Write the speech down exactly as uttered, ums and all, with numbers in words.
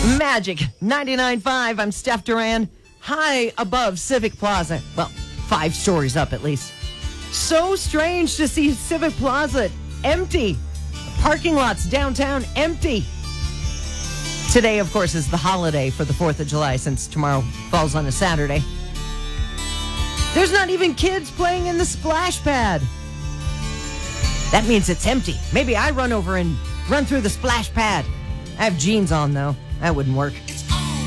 Magic ninety-nine point five. I'm Steph Duran, high above Civic Plaza. Well, five stories up at least. So strange to see Civic Plaza empty. Parking lots downtown empty. Today, of course, is the holiday for the fourth of July since tomorrow falls on a Saturday. There's not even kids playing in the splash pad. That means it's empty. Maybe I run over and run through the splash pad. I have jeans on, though. That wouldn't work.